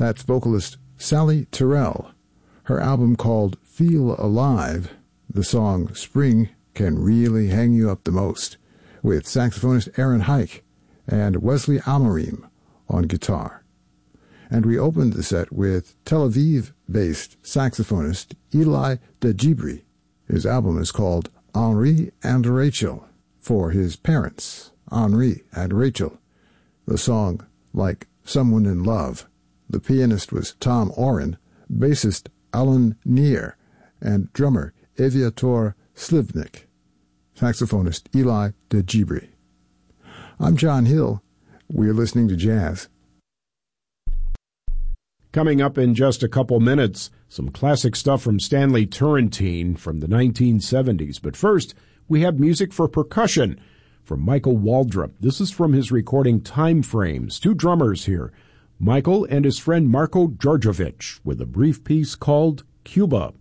That's vocalist Sally Terrell. Her album called Feel Alive, the song Spring Can Really Hang You Up the Most, with saxophonist Aaron Hike and Wesley Almarim on guitar. And we opened the set with Tel Aviv-based saxophonist Eli Dejibri. His album is called Henri and Rachel, for his parents, Henri and Rachel. The song, Like Someone in Love. The pianist was Tom Oren, bassist Alan Neer, and drummer Aviator Slivnik. Saxophonist Eli Dejibri. I'm John Hill. We're listening to jazz. Coming up in just a couple minutes, some classic stuff from Stanley Turrentine from the 1970s. But first, we have music for percussion from Michael Waldrop. This is from his recording Time Frames. Two drummers here, Michael and his friend Marko Djordjevic, with a brief piece called Cuba.